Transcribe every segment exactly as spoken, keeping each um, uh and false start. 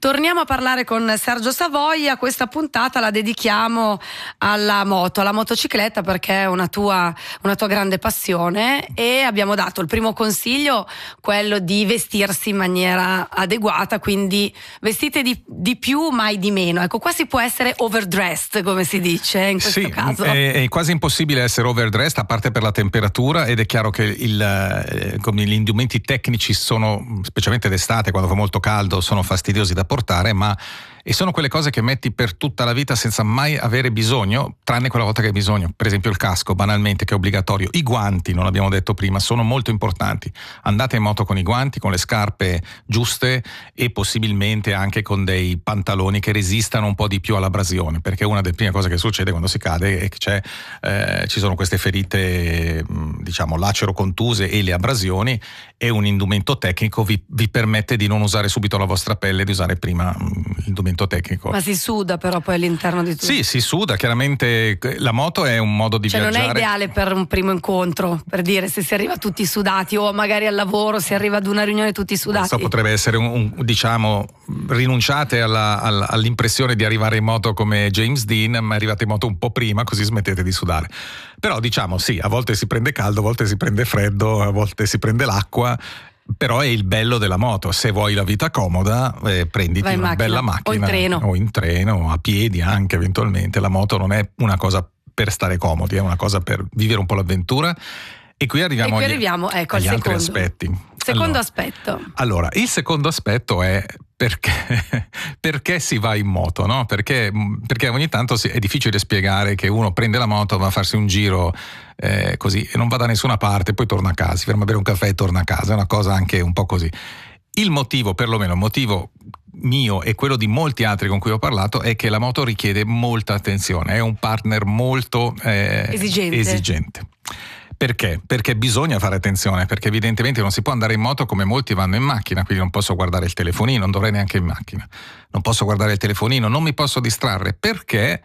Torniamo a parlare con Sergio Savoia. Questa puntata la dedichiamo alla moto, alla motocicletta, perché è una tua, una tua grande passione, e abbiamo dato il primo consiglio, quello di vestirsi in maniera adeguata, quindi vestite di, di più mai di meno. Ecco, qua si può essere overdressed, come si dice in questo sì, caso. È, è quasi impossibile essere overdressed, a parte per la temperatura, ed è chiaro che il, eh, come gli indumenti tecnici sono, specialmente d'estate quando fa molto caldo, sono fastidiosi da portare, ma e sono quelle cose che metti per tutta la vita senza mai avere bisogno, tranne quella volta che hai bisogno. Per esempio il casco, banalmente, che è obbligatorio. I guanti, non l'abbiamo detto prima, sono molto importanti. Andate in moto con i guanti, con le scarpe giuste e possibilmente anche con dei pantaloni che resistano un po' di più all'abrasione, perché una delle prime cose che succede quando si cade è che c'è, eh, ci sono queste ferite, diciamo lacero-contuse e le abrasioni, e un indumento tecnico vi, vi permette di non usare subito la vostra pelle, di usare prima l'indumento tecnico. Ma si suda però poi all'interno di tutto. Sì, si suda, chiaramente la moto è un modo di cioè viaggiare. Non è ideale per un primo incontro, per dire, se si arriva tutti sudati, o magari al lavoro si arriva ad una riunione tutti sudati. Questo potrebbe essere un, un diciamo, rinunciate alla, alla, all'impressione di arrivare in moto come James Dean, ma arrivate in moto un po' prima, così smettete di sudare. Però diciamo sì, a volte si prende caldo, a volte si prende freddo, a volte si prende l'acqua. Però è il bello della moto. Se vuoi la vita comoda, eh, prenditi una macchina, bella macchina, o in treno o in treno o a piedi anche eventualmente. La moto non è una cosa per stare comodi, è una cosa per vivere un po' l'avventura. E qui arriviamo, e qui agli, arriviamo ecco, agli al altri secondo. aspetti. Secondo allora, aspetto. Allora, il secondo aspetto è perché, perché si va in moto, no? Perché, perché ogni tanto è difficile spiegare che uno prende la moto, va a farsi un giro eh, così e non va da nessuna parte, poi torna a casa, si ferma a bere un caffè e torna a casa. È una cosa anche un po' così. Il motivo, perlomeno il motivo mio e quello di molti altri con cui ho parlato, è che la moto richiede molta attenzione, è un partner molto eh, esigente. esigente. Perché? Perché bisogna fare attenzione, perché evidentemente non si può andare in moto come molti vanno in macchina, quindi non posso guardare il telefonino, non dovrei neanche in macchina, non posso guardare il telefonino, non mi posso distrarre, perché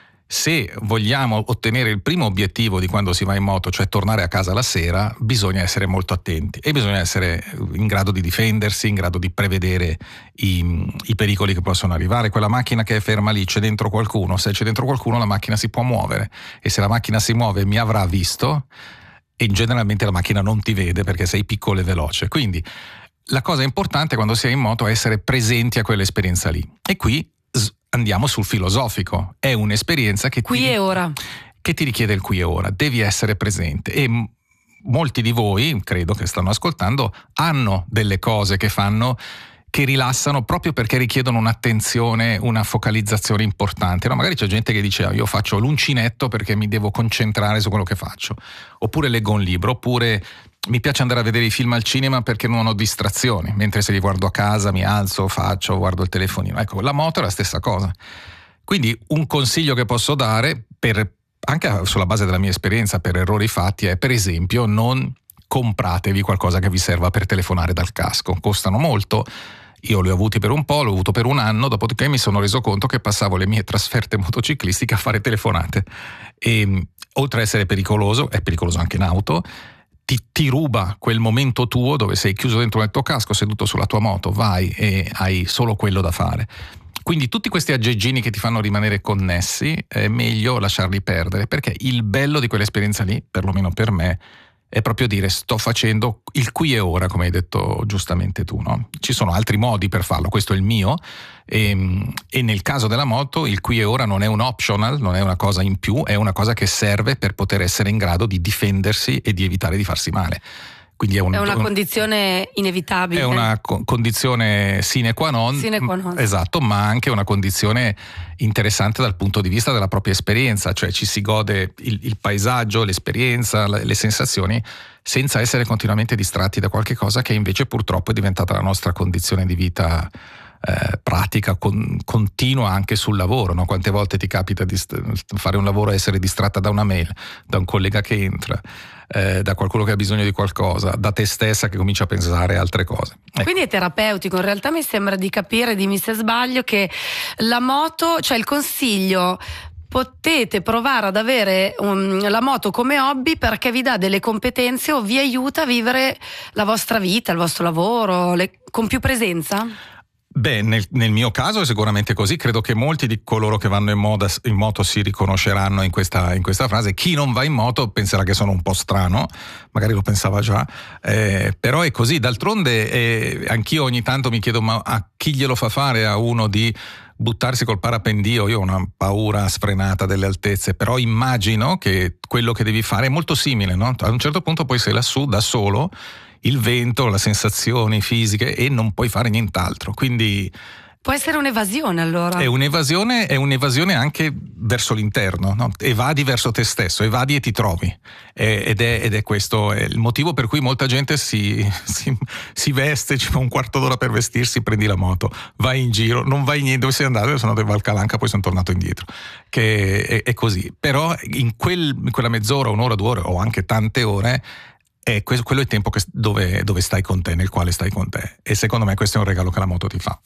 se vogliamo ottenere il primo obiettivo di quando si va in moto, cioè tornare a casa la sera, bisogna essere molto attenti e bisogna essere in grado di difendersi, in grado di prevedere i, i pericoli che possono arrivare. Quella macchina che è ferma lì, c'è dentro qualcuno, se c'è dentro qualcuno la macchina si può muovere, e se la macchina si muove mi avrà visto, e generalmente la macchina non ti vede perché sei piccolo e veloce. Quindi la cosa importante quando si è in moto è essere presenti a quell'esperienza lì. E qui andiamo sul filosofico. È un'esperienza che qui ti, e ora, che ti richiede il qui e ora. Devi essere presente, e m- molti di voi, credo che stanno ascoltando, hanno delle cose che fanno che rilassano proprio perché richiedono un'attenzione, una focalizzazione importante. No, magari c'è gente che dice ah, io faccio l'uncinetto perché mi devo concentrare su quello che faccio, oppure leggo un libro, oppure mi piace andare a vedere i film al cinema perché non ho distrazioni, mentre se li guardo a casa mi alzo, faccio, guardo il telefonino. Ecco, la moto è la stessa cosa. Quindi un consiglio che posso dare, per, anche sulla base della mia esperienza, per errori fatti, è per esempio non compratevi qualcosa che vi serva per telefonare dal casco. Costano molto. Io li ho avuti per un po', l'ho avuto per un anno, dopodiché mi sono reso conto che passavo le mie trasferte motociclistiche a fare telefonate. E oltre a essere pericoloso, è pericoloso anche in auto, ti, ti ruba quel momento tuo dove sei chiuso dentro nel tuo casco, seduto sulla tua moto, vai e hai solo quello da fare. Quindi tutti questi aggeggini che ti fanno rimanere connessi è meglio lasciarli perdere, perché il bello di quell'esperienza lì, perlomeno per me, è proprio dire sto facendo il qui e ora, come hai detto giustamente tu, no? Ci sono altri modi per farlo, questo è il mio, e, e nel caso della moto il qui e ora non è un optional, non è una cosa in più, è una cosa che serve per poter essere in grado di difendersi e di evitare di farsi male. Quindi è, un, è una un, condizione inevitabile. È una co- condizione sine qua non, sine qua non. Esatto, ma anche una condizione interessante dal punto di vista della propria esperienza, cioè ci si gode il, il paesaggio, l'esperienza, le, le sensazioni, senza essere continuamente distratti da qualche cosa che invece purtroppo è diventata la nostra condizione di vita eh, pratica, con, continua anche sul lavoro, no? Quante volte ti capita di st- fare un lavoro e essere distratta da una mail, da un collega che entra, eh, da qualcuno che ha bisogno di qualcosa, da te stessa che comincia a pensare altre cose. Ecco. Quindi è terapeutico. In realtà mi sembra di capire, dimmi se sbaglio, che la moto, cioè il consiglio, potete provare ad avere um, la moto come hobby perché vi dà delle competenze o vi aiuta a vivere la vostra vita, il vostro lavoro le, con più presenza? Beh, nel, nel mio caso è sicuramente così, credo che molti di coloro che vanno in, moda, in moto si riconosceranno in questa, in questa frase. Chi non va in moto penserà che sono un po' strano, magari lo pensava già, eh, però è così. D'altronde eh, anch'io ogni tanto mi chiedo, ma a chi glielo fa fare a uno di buttarsi col parapendio? Io ho una paura sfrenata delle altezze, però immagino che quello che devi fare è molto simile, no? A un certo punto poi sei lassù da solo, il vento, le sensazioni fisiche, e non puoi fare nient'altro, quindi può essere un'evasione, allora. È un'evasione, è un'evasione anche verso l'interno, no? Evadi verso te stesso, evadi e ti trovi, e, ed, è, ed è questo è il motivo per cui molta gente si, si, si veste, ci fa un quarto d'ora per vestirsi, prendi la moto, vai in giro, non vai niente, dove sei andato? Io sono andato in Valcalanca, poi sono tornato indietro, che è, è così. Però in, quel, in quella mezz'ora, un'ora, due ore o anche tante ore, è quello è il tempo che, dove, dove stai con te, nel quale stai con te, e secondo me questo è un regalo che la moto ti fa.